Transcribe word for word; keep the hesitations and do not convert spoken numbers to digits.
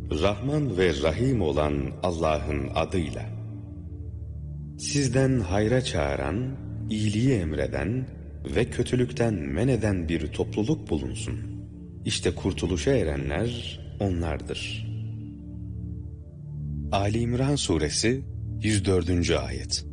Rahman ve Rahim olan Allah'ın adıyla. Sizden hayra çağıran, iyiliği emreden ve kötülükten men eden bir topluluk bulunsun. İşte kurtuluşa erenler onlardır. Ali İmran Suresi yüz dördüncü ayet.